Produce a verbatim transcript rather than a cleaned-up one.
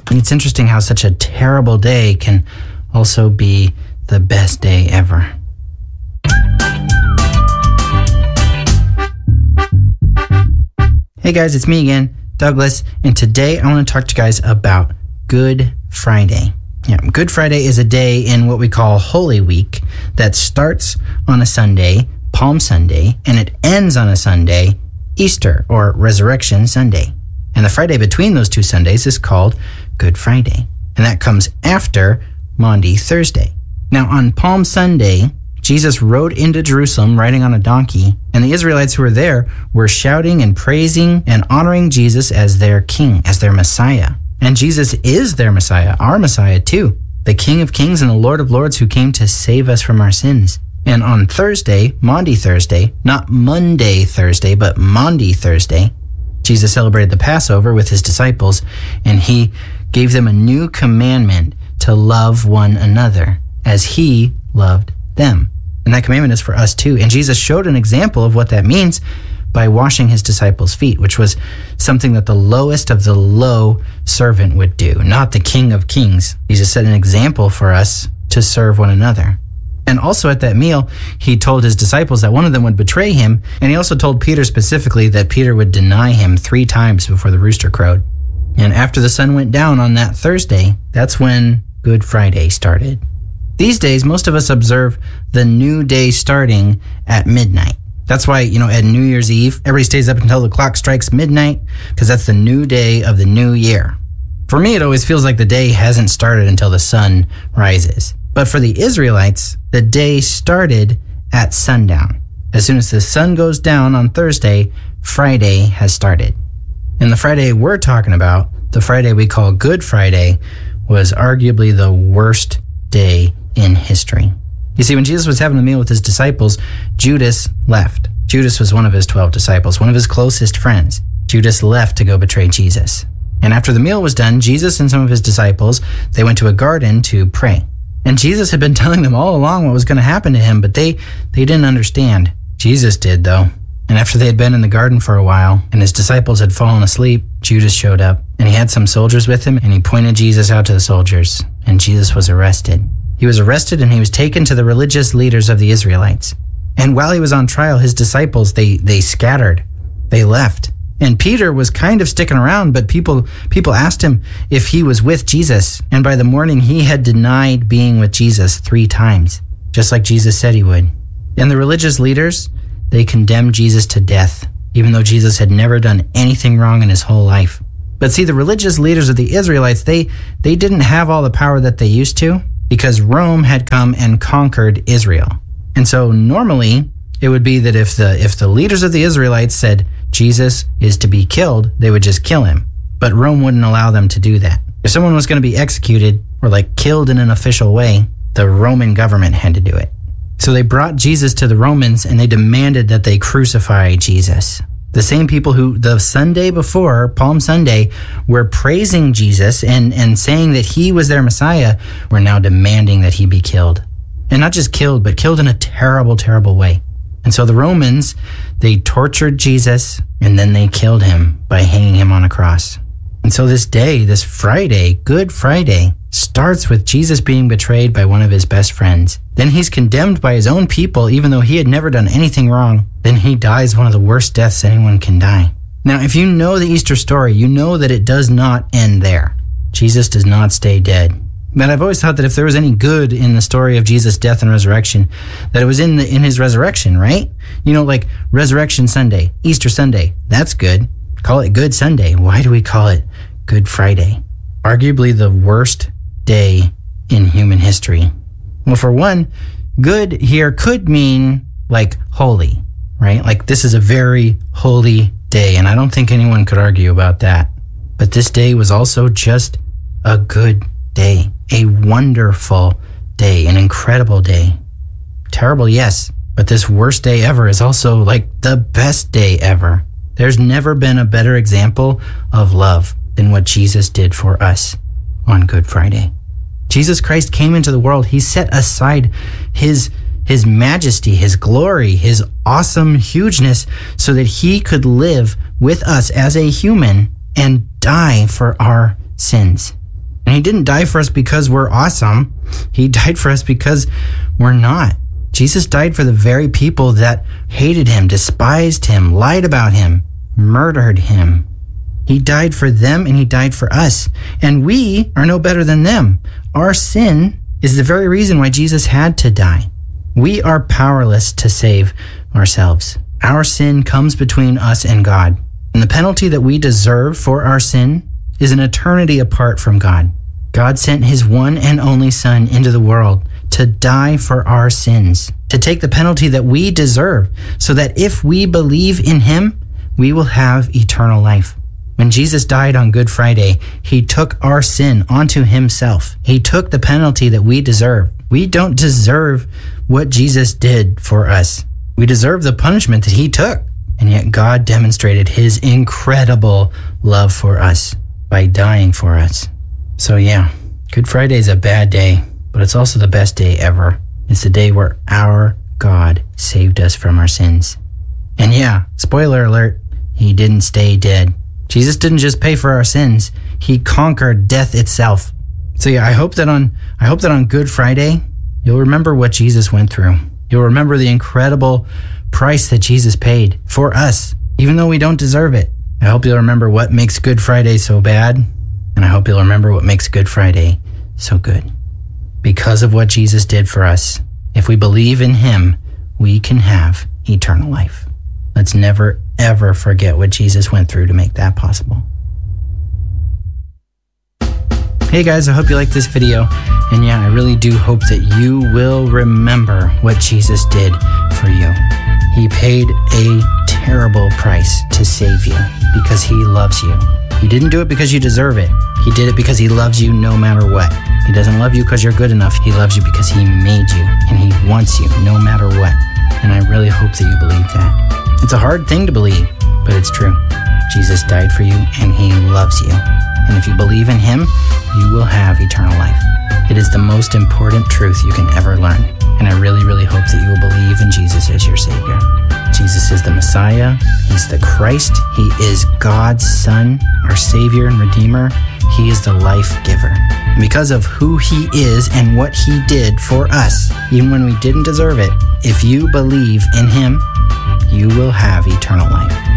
It's interesting how such a terrible day can also be the best day ever. Hey guys, it's me again, Douglas, and today I want to talk to you guys about Good Friday. Yeah, Good Friday is a day in what we call Holy Week that starts on a Sunday, Palm Sunday, and it ends on a Sunday, Easter or Resurrection Sunday. And the Friday between those two Sundays is called Good Friday, and that comes after Maundy Thursday. Now on Palm Sunday, Jesus rode into Jerusalem riding on a donkey, and the Israelites who were there were shouting and praising and honoring Jesus as their king, as their Messiah. And Jesus is their Messiah, our Messiah too, the King of Kings and the Lord of Lords who came to save us from our sins. And on Thursday, Maundy Thursday, not Monday Thursday, but Maundy Thursday, Jesus celebrated the Passover with his disciples, and he gave them a new commandment to love one another as he loved them. And that commandment is for us too. And Jesus showed an example of what that means by washing his disciples' feet, which was something that the lowest of the low servant would do, not the King of Kings. Jesus set an example for us to serve one another. And also at that meal, he told his disciples that one of them would betray him, and he also told Peter specifically that Peter would deny him three times before the rooster crowed. And after the sun went down on that Thursday, that's when Good Friday started. These days, most of us observe the new day starting at midnight. That's why, you know, at New Year's Eve, everybody stays up until the clock strikes midnight, because that's the new day of the new year. For me, it always feels like the day hasn't started until the sun rises. But for the Israelites, the day started at sundown. As soon as the sun goes down on Thursday, Friday has started. And the Friday we're talking about, the Friday we call Good Friday, was arguably the worst day in history. You see, when Jesus was having a meal with his disciples, Judas left. Judas was one of his twelve disciples, one of his closest friends. Judas left to go betray Jesus. And after the meal was done, Jesus and some of his disciples, they went to a garden to pray. And Jesus had been telling them all along what was going to happen to him, but they, they didn't understand. Jesus did, though. And after they had been in the garden for a while, and his disciples had fallen asleep, Judas showed up, and he had some soldiers with him, and he pointed Jesus out to the soldiers, and Jesus was arrested. He was arrested and he was taken to the religious leaders of the Israelites. And while he was on trial, his disciples, they they scattered. They left. And Peter was kind of sticking around, but people people asked him if he was with Jesus. And by the morning, he had denied being with Jesus three times, just like Jesus said he would. And the religious leaders, they condemned Jesus to death, even though Jesus had never done anything wrong in his whole life. But see, the religious leaders of the Israelites, they they didn't have all the power that they used to, because Rome had come and conquered Israel. And so normally it would be that if the if the leaders of the Israelites said Jesus is to be killed, they would just kill him. But Rome wouldn't allow them to do that. If someone was going to be executed or like killed in an official way, the Roman government had to do it. So they brought Jesus to the Romans and they demanded that they crucify Jesus. The same people who the Sunday before, Palm Sunday, were praising Jesus and, and saying that he was their Messiah, were now demanding that he be killed. And not just killed, but killed in a terrible, terrible way. And so the Romans, they tortured Jesus and then they killed him by hanging him on a cross. And so this day, this Friday, Good Friday, starts with Jesus being betrayed by one of his best friends. Then he's condemned by his own people, even though he had never done anything wrong. Then he dies one of the worst deaths anyone can die. Now, if you know the Easter story, you know that it does not end there. Jesus does not stay dead. But I've always thought that if there was any good in the story of Jesus' death and resurrection, that it was in the, in his resurrection, right? You know, like Resurrection Sunday, Easter Sunday, that's good. Call it Good Sunday. Why do we call it Good Friday? Arguably the worst day in human history. Well, for one, good here could mean like holy, right? Like this is a very holy day, and I don't think anyone could argue about that. But this day was also just a good day, a wonderful day, an incredible day. Terrible, yes, but this worst day ever is also like the best day ever. There's never been a better example of love than what Jesus did for us on Good Friday. Jesus Christ came into the world. He set aside his, his majesty, his glory, his awesome hugeness so that he could live with us as a human and die for our sins. And he didn't die for us because we're awesome. He died for us because we're not. Jesus died for the very people that hated him, despised him, lied about him, murdered him. He died for them and he died for us. And we are no better than them. Our sin is the very reason why Jesus had to die. We are powerless to save ourselves. Our sin comes between us and God. And the penalty that we deserve for our sin is an eternity apart from God. God sent his one and only Son into the world to die for our sins, to take the penalty that we deserve, so that if we believe in him, we will have eternal life. When Jesus died on Good Friday, he took our sin onto himself. He took the penalty that we deserve. We don't deserve what Jesus did for us. We deserve the punishment that he took. And yet God demonstrated his incredible love for us by dying for us. So yeah, Good Friday is a bad day, but it's also the best day ever. It's the day where our God saved us from our sins. And yeah, spoiler alert, he didn't stay dead. Jesus didn't just pay for our sins, he conquered death itself. So yeah, I hope that on I hope that on Good Friday, you'll remember what Jesus went through. You'll remember the incredible price that Jesus paid for us, even though we don't deserve it. I hope you'll remember what makes Good Friday so bad. And I hope you'll remember what makes Good Friday so good. Because of what Jesus did for us, if we believe in him, we can have eternal life. Let's never, ever forget what Jesus went through to make that possible. Hey guys, I hope you liked this video. And yeah, I really do hope that you will remember what Jesus did for you. He paid a terrible price to save you because he loves you. He didn't do it because you deserve it. He did it because he loves you no matter what. He doesn't love you because you're good enough. He loves you because he made you and he wants you no matter what. And I really hope that you believe that. It's a hard thing to believe, but it's true. Jesus died for you and he loves you. And if you believe in him, you will have eternal life. It is the most important truth you can ever learn. And I really, really hope that you will believe in Jesus as your Savior. Jesus is the Messiah. He's the Christ. He is God's Son, our Savior and Redeemer. He is the life giver. And because of who he is and what he did for us, even when we didn't deserve it, if you believe in him, you will have eternal life.